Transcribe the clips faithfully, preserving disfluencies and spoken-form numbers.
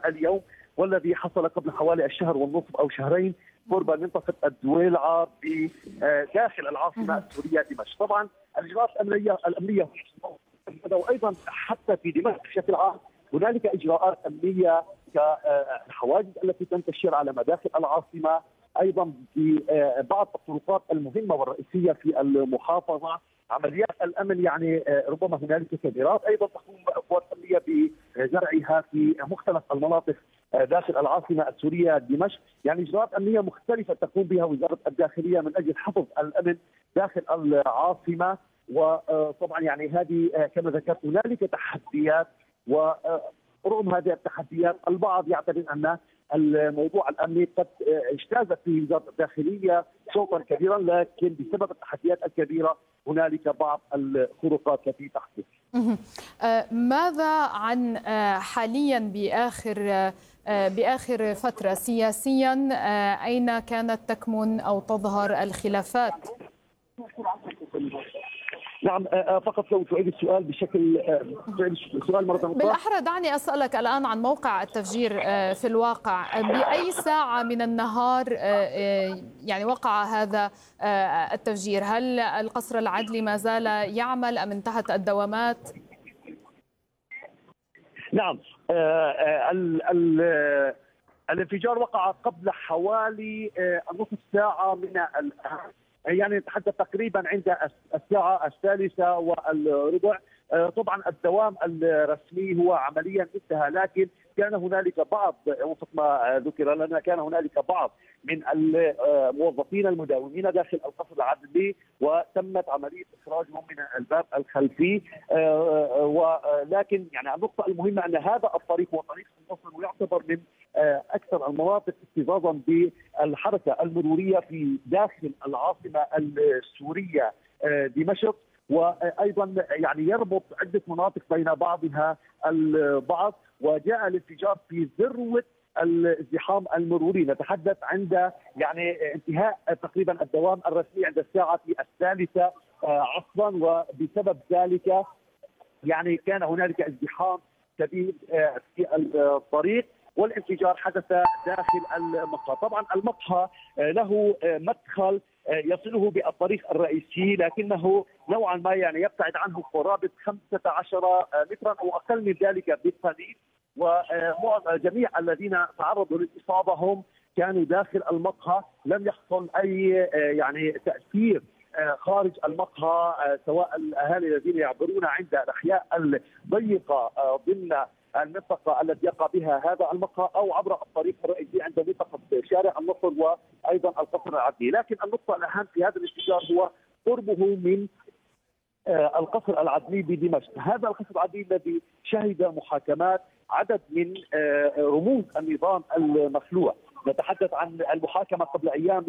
اليوم والذي حصل قبل حوالي الشهر والنصف أو شهرين قرب منطقة الدويلعة بداخل العاصمة السورية دمشق. طبعا الإجراءات الأمنية الأمنية وأيضا حتى في دمشق بشكل عام هنالك إجراءات أمنية كالحواجز التي تنتشر على مداخل العاصمة، أيضا في بعض الطرقات المهمة والرئيسية في المحافظة عمليات الأمن، يعني ربما هنالك كاميرات أيضا تقوم القوات الأمنية بزرعها في مختلف المناطق داخل العاصمة السورية دمشق. يعني إجراءات أمنية مختلفة تقوم بها وزارة الداخلية من أجل حفظ الأمن داخل العاصمة. وطبعا يعني هذه كما ذكرت هنالك تحديات، ورغم هذه التحديات البعض يعتبر أن الموضوع الأمني قد اجتازت في وزارة الداخلية صوتا كبيرا، لكن بسبب التحديات الكبيرة هنالك بعض الخروقات التي تحدث. ماذا عن حاليا بآخر بآخر فترة سياسيا، أين كانت تكمن أو تظهر الخلافات؟ نعم، فقط لو تعيد السؤال بشكل السؤال مرة أخرى. بالأحرى دعني أسألك الآن عن موقع التفجير في الواقع، بأي ساعة من النهار يعني وقع هذا التفجير؟ هل القصر العدلي ما زال يعمل أم انتهت الدوامات؟ نعم، ال ال الانفجار وقع قبل حوالي نصف ساعة من الآن، يعني نتحدث تقريبا عند الساعة الثالثة والربع. طبعا الدوام الرسمي هو عمليا انتهى، لكن كان هنالك بعض وفق ما ذكر لنا كان هنالك بعض من الموظفين المداومين داخل القصر العدلي وتمت عملية إخراجهم من الباب الخلفي. ولكن يعني النقطة المهمة أن هذا الطريق هو طريق النصر ويعتبر من أكثر المناطق اكتظاظا بالحركة المرورية في داخل العاصمة السورية دمشق، وأيضا يعني يربط عدة مناطق بين بعضها البعض. وجاء الانفجار في ذروة الازدحام المروري، نتحدث عند يعني انتهاء تقريبا الدوام الرسمي عند الساعة الثالثة عصرا، وبسبب ذلك يعني كان هنالك ازدحام شديد في الطريق والانفجار حدث داخل المقهى. طبعا المقهى له مدخل يصله بالطريق الرئيسي، لكنه نوعا ما يعني يبتعد عنه قرابة خمسة عشر مترا او اقل من ذلك بقليل، وجميع الذين تعرضوا للاصابه هم كانوا داخل المقهى. لم يحصل اي يعني تاثير خارج المقهى، سواء الاهالي الذين يعبرون عند الاحياء الضيقه ضمن المنطقه التي يقع بها هذا المقهى او عبر الطريق الرئيسي عند منطقه شارع النصر وايضا القصر العدلي. لكن النقطه الاهم في هذا الانفجار هو قربه من القصر العدلي بدمشق. هذا القصر العدلي الذي شهد محاكمات عدد من رموز النظام المخلوع. نتحدث عن المحاكمة قبل أيام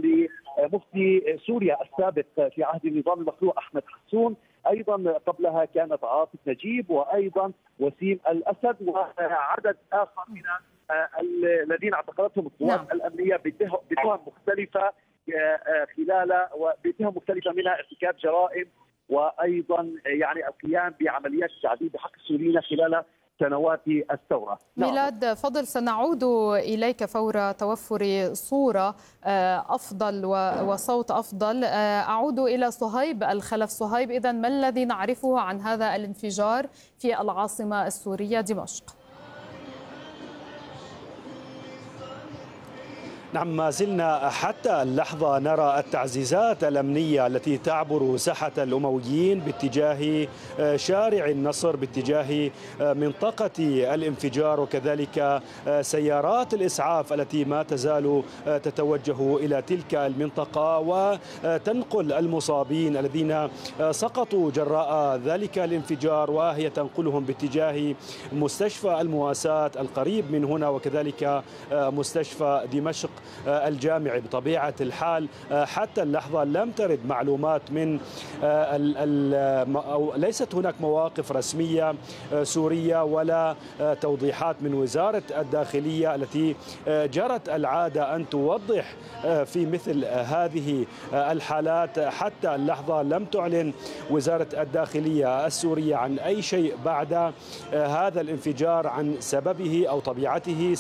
لمفتي سوريا السابق في عهد النظام المخلوع أحمد حسون، أيضا قبلها كانت عاطف نجيب وأيضا وسيم الأسد وعدد آخر من الذين اعتقلتهم القوات الأمنية بتهم مختلفة خلال وبتهم مختلفة منها ارتكاب جرائم وايضا يعني القيام بعمليات تعذيب بحق السوريين خلال سنوات الثوره. ميلاد فضل، سنعود اليك فور توفر صوره افضل وصوت افضل. اعود الى صهيب الخلف. صهيب، اذا ما الذي نعرفه عن هذا الانفجار في العاصمه السوريه دمشق؟ نعم، ما زلنا حتى اللحظة نرى التعزيزات الأمنية التي تعبر ساحة الأمويين باتجاه شارع النصر، باتجاه منطقة الانفجار، وكذلك سيارات الإسعاف التي ما تزال تتوجه إلى تلك المنطقة وتنقل المصابين الذين سقطوا جراء ذلك الانفجار، وهي تنقلهم باتجاه مستشفى المواساة القريب من هنا، وكذلك مستشفى دمشق الجامعي. بطبيعة الحال حتى اللحظة لم ترد معلومات من ال ال أو ليست هناك مواقف رسمية سورية ولا توضيحات من وزارة الداخلية التي جرت العادة أن توضح في مثل هذه الحالات. حتى اللحظة لم تعلن وزارة الداخلية السورية عن أي شيء بعد هذا الانفجار عن سببه أو طبيعته.